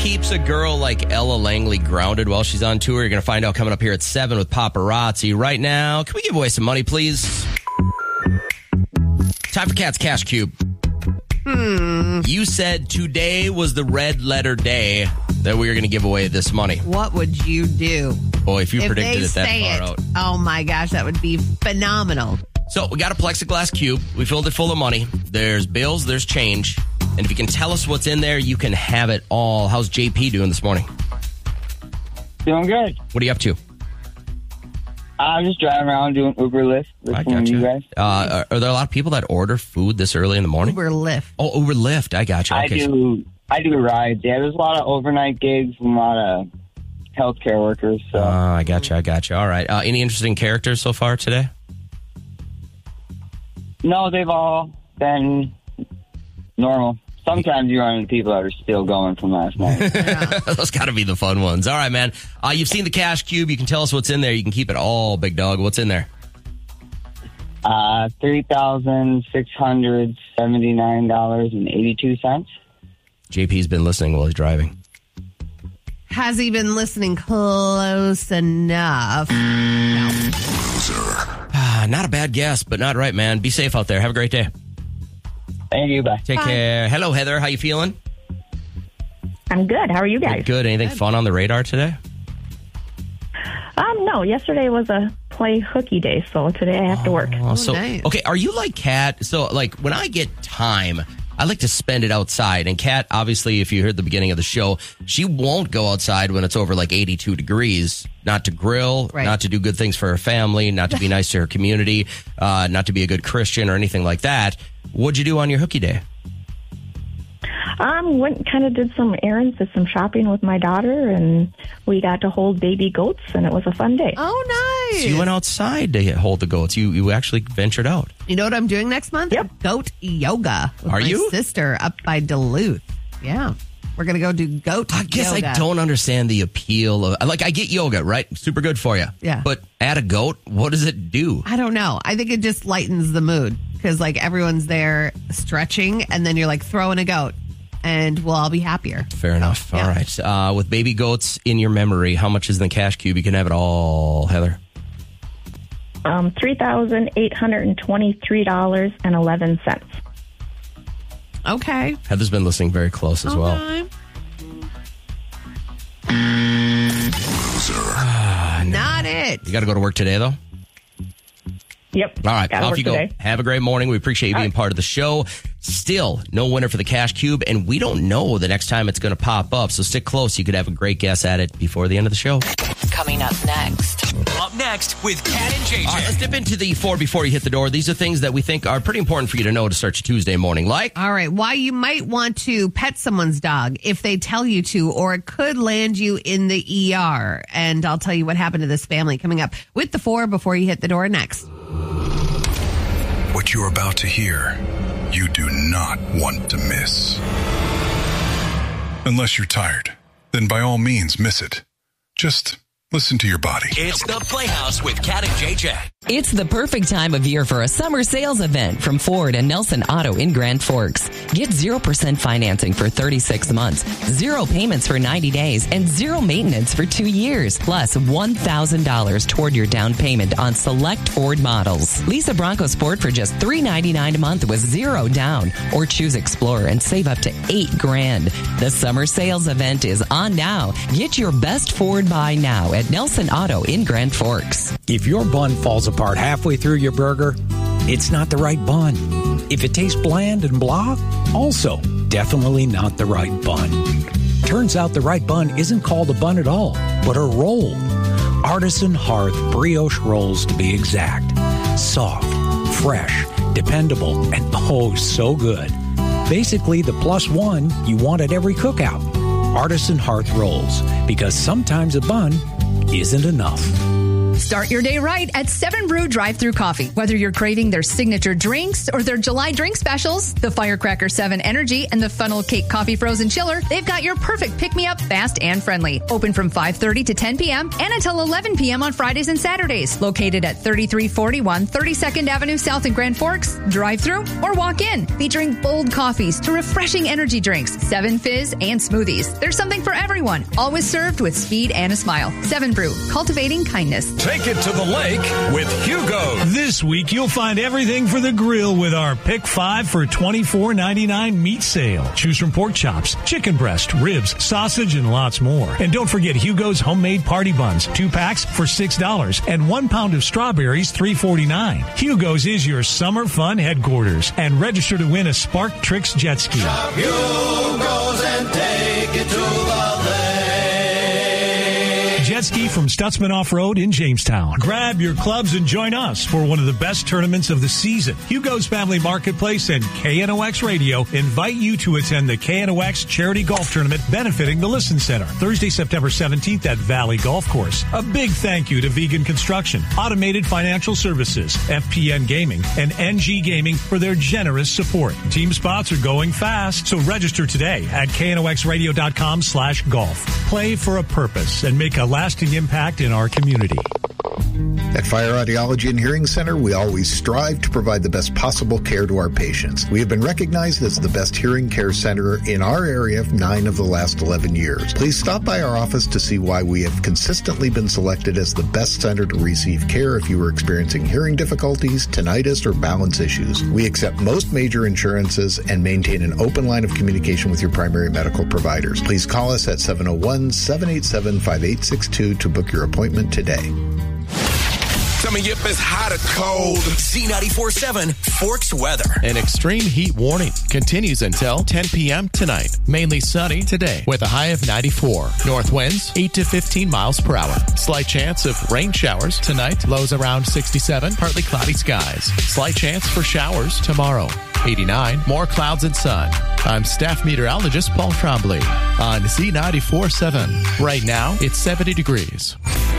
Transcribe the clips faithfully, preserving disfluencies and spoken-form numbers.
keeps a girl like Ella Langley grounded while she's on tour? You're going to find out coming up here at seven with Paparazzi. Right now, can we give away some money, please? Time for Kat's Cash Cube. Hmm. You said today was the red letter day that we were going to give away this money. What would you do? Boy, if you if predicted they it that say far it, out. Oh my gosh, that would be phenomenal. So we got a plexiglass cube. We filled it full of money. There's bills, there's change. And if you can tell us what's in there, you can have it all. How's J P doing this morning? Doing good. What are you up to? I'm just driving around doing Uber Lyft. I Listening got to you. you guys. Uh, are, are there a lot of people that order food this early in the morning? Uber Lyft. Oh, Uber Lyft. I got you. I Okay. do. I do rides. Yeah, there's a lot of overnight gigs and a lot of healthcare workers. So Oh, I got you. I got you. All right. Uh, any interesting characters so far today? no, they've all been normal. Sometimes you run into people that are still going from last night. Those got to be the fun ones. All right, man. Uh, you've seen the cash cube. You can tell us what's in there. You can keep it all, big dog. What's in there? uh, three thousand six hundred seventy-nine dollars and eighty-two cents. J P's been listening while he's driving. Has he been listening close enough? No. Ah, not a bad guess, but not right, man. Be safe out there. Have a great day. Thank you. Bye. Take Bye. care. Hello, Heather. How you feeling? I'm good. How are you guys? Good. Anything fun on the radar today? Um, no, yesterday was a play hooky day, so today I have to work. Oh, so nice. okay. Are you like Kat? So like when I get time, I like to spend it outside. And Kat, obviously, if you heard the beginning of the show, she won't go outside when it's over like eighty-two degrees. Not to grill, Right. not to do good things for her family, not to be nice to her community, uh, not to be a good Christian or anything like that. What'd you do on your hooky day? Um, went kind of did some errands, did some shopping with my daughter, and we got to hold baby goats, and it was a fun day. Oh, nice. So you went outside to hold the goats. You you actually ventured out. You know what I'm doing next month? Yep. Goat yoga with Are my you? sister up by Duluth. Yeah. We're going to go do goat I guess yoga. I don't understand the appeal of like I get yoga, right? Super good for you. Yeah. But add a goat, what does it do? I don't know. I think it just lightens the mood because like everyone's there stretching and then you're like throwing a goat and we'll all be happier. Fair enough. All Yeah. right. Uh, with baby goats in your memory, how much is in the cash cube? You can have it all, Heather. Um, three thousand eight hundred twenty-three dollars and eleven cents. Okay. Heather's been listening very close as well. Okay. Not it. You got to go to work today, though? Yep. All right. Gotta Off work you go. today. Have a great morning. We appreciate you being part of the show. Still, no winner for the cash cube, and we don't know the next time it's going to pop up, so stick close. You could have a great guess at it before the end of the show. Coming up next. Up next with Kat and J J. All right, let's dip into the four before you hit the door. These are things that we think are pretty important for you to know to start your Tuesday morning. Like, All right. Why you might want to pet someone's dog if they tell you to, or it could land you in the E R. And I'll tell you what happened to this family coming up with the four before you hit the door next. What you're about to hear, you do not want to miss. Unless you're tired, then by all means miss it. Just listen to your body. It's the Playhouse with Kat and J J. It's the perfect time of year for a summer sales event from Ford and Nelson Auto in Grand Forks. Get zero percent financing for thirty-six months, zero payments for ninety days, and zero maintenance for two years. Plus one thousand dollars toward your down payment on select Ford models. Lease a Bronco Sport for just three hundred ninety-nine dollars a month with zero down, or choose Explorer and save up to eight grand. The summer sales event is on now. Get your best Ford buy now at Nelson Auto in Grand Forks. If your bun falls apart halfway through your burger, it's not the right bun. If it tastes bland and blah, also definitely not the right bun. Turns out the right bun isn't called a bun at all, but a roll. Artisan Hearth brioche rolls to be exact. Soft, fresh, dependable, and oh so good. Basically the plus one you want at every cookout. Artisan Hearth rolls, because sometimes a bun isn't enough. Start your day right at Seven Brew Drive-Thru Coffee. Whether you're craving their signature drinks or their July drink specials, the Firecracker seven Energy and the Funnel Cake Coffee Frozen Chiller, they've got your perfect pick-me-up, fast and friendly. Open from five thirty to ten p.m. and until eleven p.m. on Fridays and Saturdays. Located at thirty-three forty-one thirty-second Avenue South in Grand Forks. Drive-thru or walk in. Featuring bold coffees to refreshing energy drinks, Seven Fizz, and smoothies. There's something for everyone. Always served with speed and a smile. Seven Brew, cultivating kindness. Take it to the lake with Hugo. This week, you'll find everything for the grill with our Pick five for twenty-four ninety-nine meat sale. Choose from pork chops, chicken breast, ribs, sausage, and lots more. And don't forget Hugo's homemade party buns. Two packs for six dollars and one pound of strawberries, three forty-nine. Hugo's is your summer fun headquarters. And register to win a Spark Tricks jet ski. Shop Hugo's and take it to the lake. Jet ski from Stutzman Off-Road in Jamestown. Grab your clubs and join us for one of the best tournaments of the season. Hugo's Family Marketplace and K N O X Radio invite you to attend the K N O X Charity Golf Tournament benefiting the Listen Center, Thursday, September seventeenth at Valley Golf Course. A big thank you to Vegan Construction, Automated Financial Services, F P N Gaming, and N G Gaming for their generous support. Team spots are going fast, so register today at K N O X radio dot com slash golf. Play for a purpose and make a lasting impact in our community. At Fire Audiology and Hearing Center, we always strive to provide the best possible care to our patients. We have been recognized as the best hearing care center in our area for nine of the last eleven years. Please stop by our office to see why we have consistently been selected as the best center to receive care if you are experiencing hearing difficulties, tinnitus, or balance issues. We accept most major insurances and maintain an open line of communication with your primary medical providers. Please call us at seven oh one, seven eight seven, five eight six two to book your appointment today. Coming up is hot or cold. Z ninety-four seven Forks weather. An extreme heat warning continues until ten p.m. tonight. Mainly sunny today with a high of ninety-four. North winds eight to fifteen miles per hour. Slight chance of rain showers tonight. Lows around sixty-seven. Partly cloudy skies. Slight chance for showers tomorrow. eighty-nine. More clouds and sun. I'm staff meteorologist Paul Trombley on Z ninety-four seven. Right now, it's seventy degrees.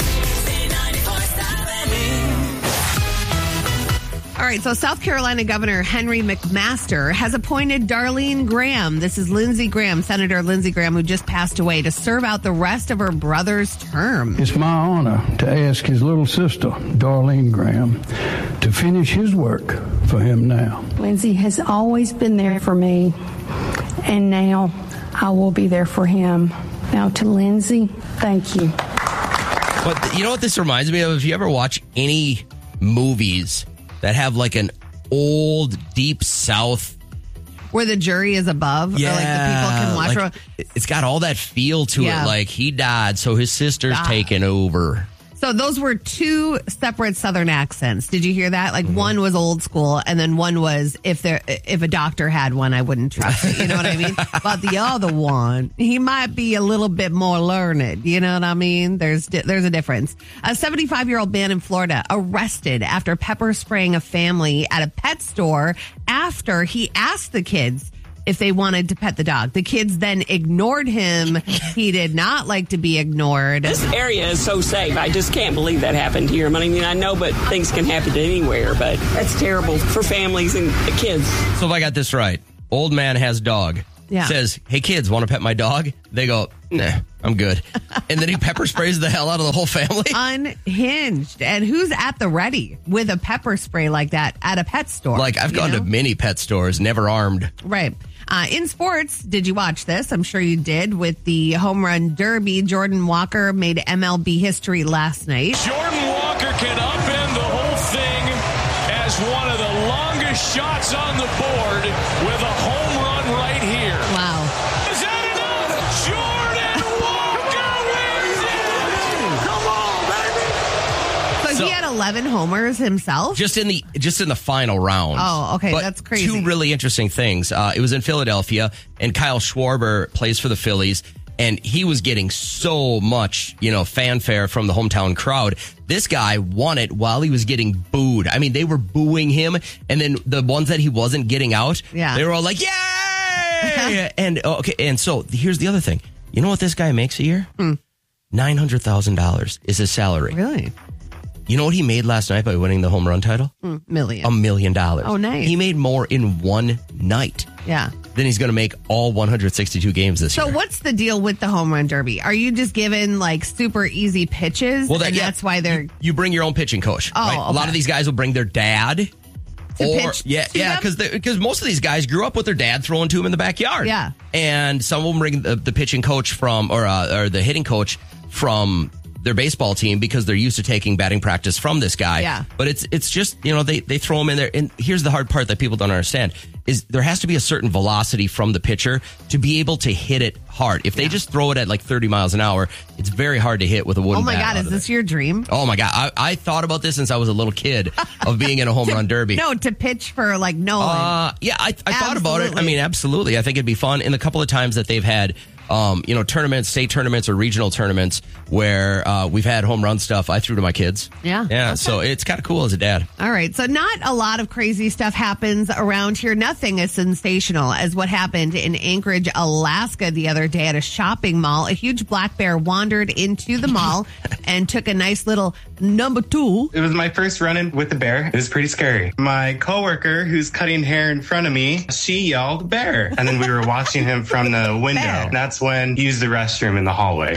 All right, so South Carolina Governor Henry McMaster has appointed Darlene Graham. This is Lindsey Graham, Senator Lindsey Graham, who just passed away, to serve out the rest of her brother's term. It's my honor to ask his little sister, Darlene Graham, to finish his work for him now. Lindsey has always been there for me, and now I will be there for him. Now to Lindsey, thank you. But you know what this reminds me of? If you ever watch any movies that have like an old deep South where the jury is above, yeah, or like the people can watch. Like, it's got all that feel to Yeah. it. Like he died, so his sister's Ah. taking over. So those were two separate Southern accents. Did you hear that? Like mm-hmm. one was old school, and then one was if there if a doctor had one, I wouldn't trust it. You know what I mean? But the other one, he might be a little bit more learned. You know what I mean? There's there's a difference. A seventy-five-year-old man in Florida arrested after pepper spraying a family at a pet store after he asked the kids if they wanted to pet the dog. The kids then ignored him. He did not like to be ignored. This area is so safe. I just can't believe that happened here. I mean, I know, but things can happen anywhere, but that's terrible for families and kids. So if I got this right, old man has dog. Yeah. Says, hey kids, want to pet my dog? They go, nah, I'm good. And then he pepper sprays the hell out of the whole family. Unhinged. And who's at the ready with a pepper spray like that at a pet store? Like I've gone know? to many pet stores, never armed. Right. Uh, in sports, did you watch this? I'm sure you did. With the home run derby, Jordan Walker made M L B history last night. Jordan Walker can upend the whole thing as one of the longest shots on the board with a home run right here. Wow. Is that enough? Jordan Walker wins it! Come on, baby! So, So- he had eleven homers himself? Just in the just in the final round. Oh, okay, But that's crazy. Two really interesting things. Uh, it was in Philadelphia, and Kyle Schwarber plays for the Phillies, and he was getting so much, you know, fanfare from the hometown crowd. This guy won it while he was getting booed. I mean, they were booing him, and then the ones that he wasn't getting out, Yeah. they were all like, "Yay!" and okay, and so here's the other thing. You know what this guy makes a year? Hmm. Nine hundred thousand dollars is his salary. Really? You know what he made last night by winning the home run title? Mm, million. A million dollars. Oh, nice. He made more in one night. Yeah. Than he's going to make all one hundred sixty-two games this so year. So what's the deal with the home run derby? Are you just given like super easy pitches? Well, that, and yeah, that's why they're... You, you bring your own pitching coach. Oh, right? okay. A lot of these guys will bring their dad. To or, pitch yeah, to yeah, because because most of these guys grew up with their dad throwing to them in the backyard. Yeah. And some will bring the, the pitching coach from, or, uh, or the hitting coach from their baseball team because they're used to taking batting practice from this guy. Yeah. But it's it's just, you know, they, they throw him in there. And here's the hard part that people don't understand is there has to be a certain velocity from the pitcher to be able to hit it hard. If they Yeah. just throw it at like thirty miles an hour, it's very hard to hit with a wooden Oh my bat God, out is of this it. your dream? Oh my God. I, I thought about this since I was a little kid of being in a home To- run derby. No, to pitch for like Nolan. Uh, yeah, I, I thought about it. I Absolutely. mean, absolutely. I think it'd be fun. In the couple of times that they've had, um, you know, tournaments, state tournaments or regional tournaments where uh, we've had home run stuff, I threw to my kids. Yeah. Yeah, Okay. so it's kind of cool as a dad. All right. So not a lot of crazy stuff happens around here. Nothing as sensational as what happened in Anchorage, Alaska the other day at a shopping mall. A huge black bear wandered into the mall and took a nice little number two. It was my first run-in with the bear. It was pretty scary. My coworker, who's cutting hair in front of me, she yelled bear. And then we were watching him from the window. Bear. That's when he used the restroom in the hallway.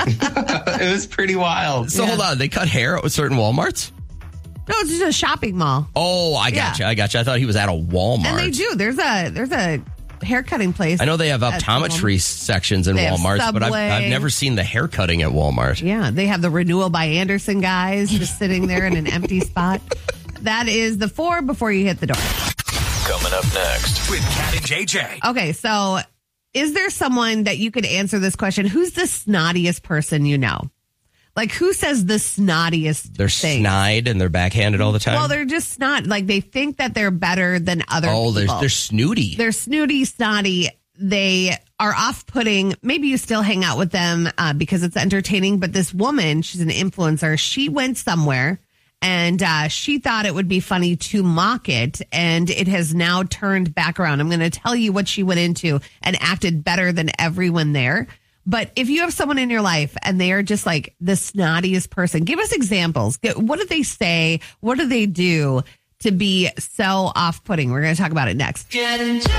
It was pretty wild. So hold on, they cut hair at certain Walmarts? No, it's just a shopping mall. Oh, I Yeah. gotcha. I gotcha. I thought he was at a Walmart. And they do. There's a there's a haircutting place. I know they have at optometry Walmart. sections in They have Walmart, but I've, Subway. I've never seen the hair cutting at Walmart. Yeah, they have the Renewal by Anderson guys just sitting there in an empty spot. That is the four before you hit the door. Coming up next with Cat and J J. Okay, so is there someone that you could answer this question? Who's the snottiest person you know? Like, who says the snottiest They're thing? snide and they're backhanded all the time. Well, they're just snot. Like, they think that they're better than other oh, they're, people. they're snooty. They're snooty, snotty. They are off-putting. Maybe you still hang out with them uh, because it's entertaining. But this woman, she's an influencer. She went somewhere and uh, she thought it would be funny to mock it. And it has now turned back around. I'm going to tell you what she went into and acted better than everyone there. But if you have someone in your life and they are just like the snottiest person, give us examples. What do they say? What do they do to be so off-putting? We're going to talk about it next.